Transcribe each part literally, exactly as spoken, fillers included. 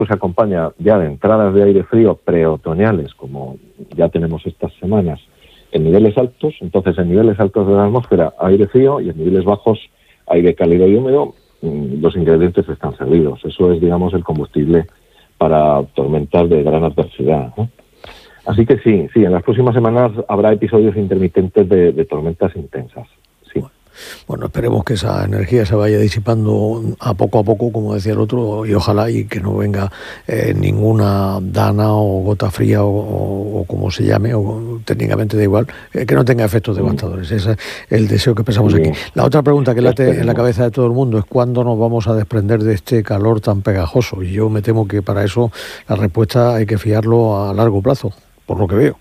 pues se acompaña ya de entradas de aire frío preotoñales, como ya tenemos estas semanas, en niveles altos. Entonces, en niveles altos de la atmósfera, aire frío, y en niveles bajos, aire cálido y húmedo. Los ingredientes están servidos. Eso es, digamos, el combustible para tormentas de gran adversidad, ¿no? Así que sí, sí, en las próximas semanas habrá episodios intermitentes de, de tormentas intensas. Sí. Bueno, esperemos que esa energía se vaya disipando a poco a poco, como decía el otro, y ojalá y que no venga eh, ninguna dana o gota fría o, o, o como se llame, o técnicamente da igual, eh, que no tenga efectos devastadores. Ese es el deseo que pensamos sí. aquí. La otra pregunta que late en la cabeza de todo el mundo es ¿cuándo nos vamos a desprender de este calor tan pegajoso? Y yo me temo que para eso la respuesta hay que fiarlo a largo plazo, por lo que veo.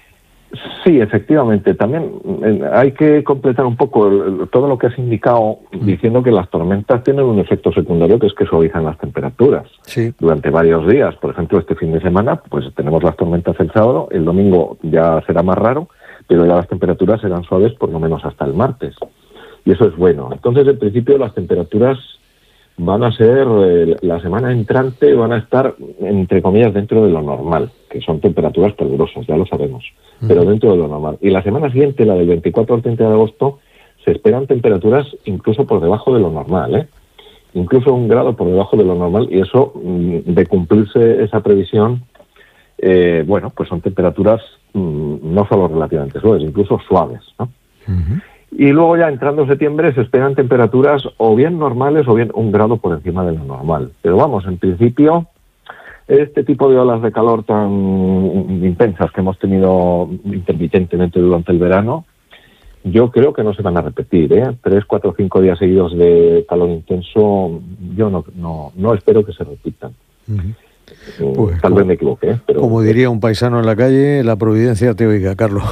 Sí, efectivamente. También eh, hay que completar un poco el, todo lo que has indicado, mm. diciendo que las tormentas tienen un efecto secundario, que es que suavizan las temperaturas sí. durante varios días. Por ejemplo, este fin de semana, pues tenemos las tormentas el sábado, el domingo ya será más raro, pero ya las temperaturas serán suaves por lo menos hasta el martes. Y eso es bueno. Entonces, en principio, las temperaturas van a ser, eh, la semana entrante van a estar, entre comillas, dentro de lo normal, que son temperaturas peligrosas, ya lo sabemos, uh-huh. pero dentro de lo normal. Y la semana siguiente, la del veinticuatro al treinta de agosto, se esperan temperaturas incluso por debajo de lo normal, ¿eh? Incluso un grado por debajo de lo normal, y eso, de cumplirse esa previsión, eh, bueno, pues son temperaturas mmm, no solo relativamente suaves, incluso suaves, ¿no? Uh-huh. Y luego ya entrando septiembre se esperan temperaturas o bien normales o bien un grado por encima de lo normal. Pero vamos, en principio, este tipo de olas de calor tan intensas que hemos tenido intermitentemente durante el verano, yo creo que no se van a repetir, ¿eh? Tres, cuatro, cinco días seguidos de calor intenso, yo no, no, no espero que se repitan. Uh-huh. Pues, Tal como, vez me equivoqué, ¿eh? Pero... Como diría un paisano en la calle, la providencia te oiga, Carlos.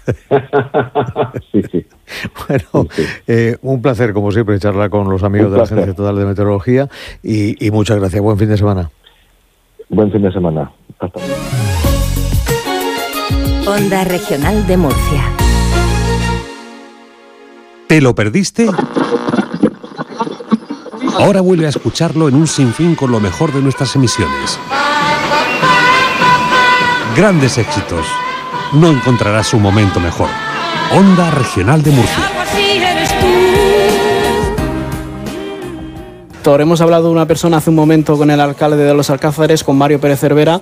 sí, sí. Bueno, sí, sí. Eh, un placer, como siempre, charlar con los amigos un de placer. la Agencia Estatal de Meteorología y, y muchas gracias. Buen fin de semana. Buen fin de semana. Hasta luego. Onda Regional de Murcia. ¿Te lo perdiste? Ahora vuelve a escucharlo en un sinfín con lo mejor de nuestras emisiones. Grandes éxitos. No encontrarás un momento mejor. Onda Regional de Murcia. Hemos hablado de una persona hace un momento con el alcalde de Los Alcázares, con Mario Pérez Cervera,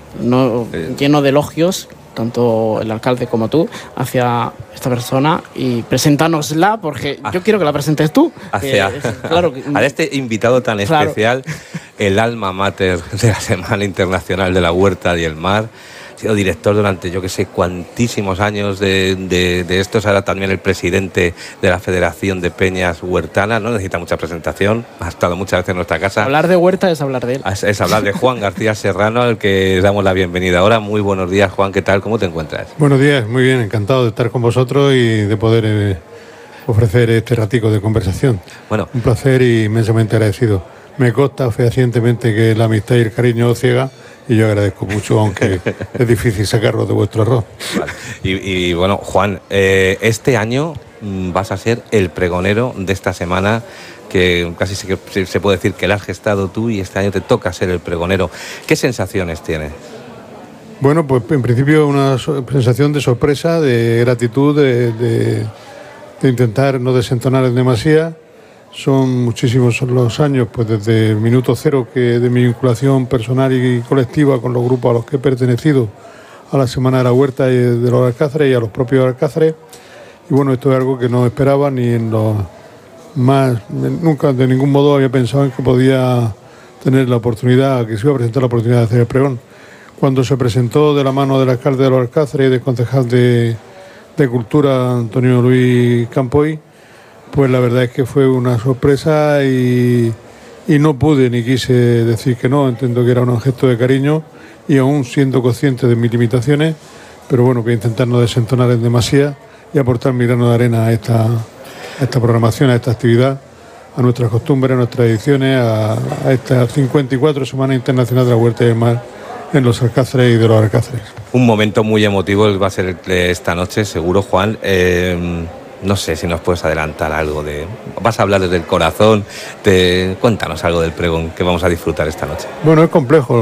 no, lleno de elogios, tanto el alcalde como tú, hacia esta persona, y preséntanosla, porque ah, yo quiero que la presentes tú. Hacia, que, claro, que, a este invitado tan claro. especial, el alma mater de la Semana Internacional de la Huerta y el Mar. Ha sido director durante, yo que sé, cuantísimos años de, de, de esto. Es ahora también el presidente de la Federación de Peñas Huertanas. No necesita mucha presentación, ha estado muchas veces en nuestra casa. Hablar de huerta es hablar de él. Es, es hablar de Juan García Serrano, al que damos la bienvenida ahora. Muy buenos días, Juan, ¿qué tal? ¿Cómo te encuentras? Buenos días, muy bien, encantado de estar con vosotros y de poder eh, ofrecer este ratico de conversación. Bueno, un placer y inmensamente agradecido. Me consta fehacientemente que la amistad y el cariño os ciega, y yo agradezco mucho, aunque es difícil sacarlo de vuestro arroz. Vale. Y, y bueno, Juan, eh, este año vas a ser el pregonero de esta semana, que casi se, se puede decir que la has gestado tú, y este año te toca ser el pregonero. ¿Qué sensaciones tienes? Bueno, pues en principio una sensación de sorpresa, de gratitud, de, de, de intentar no desentonar en demasía. Son muchísimos los años, pues desde el minuto cero que de mi vinculación personal y colectiva con los grupos a los que he pertenecido a la Semana de la Huerta y de los Alcázares y a los propios Alcázares. Y bueno, esto es algo que no esperaba ni en los más... Nunca de ningún modo había pensado en que podía tener la oportunidad, que se iba a presentar la oportunidad de hacer el pregón. Cuando se presentó de la mano del alcalde de los Alcázares y del concejal de, de Cultura, Antonio Luis Campoy, pues la verdad es que fue una sorpresa y, y no pude ni quise decir que no. Entiendo que era un gesto de cariño y aún siendo consciente de mis limitaciones, pero bueno, voy a intentar no desentonar en demasía y aportar mi grano de arena a esta, a esta programación, a esta actividad, a nuestras costumbres, a nuestras tradiciones, a, a esta cincuenta y cuatro Semana Internacional de la Huerta y el Mar en Los Alcázares y de los Alcázares. Un momento muy emotivo va a ser esta noche, seguro, Juan. Eh... no sé si nos puedes adelantar algo de... Vas a hablar desde el corazón, te... cuéntanos algo del pregón que vamos a disfrutar esta noche. Bueno, es complejo.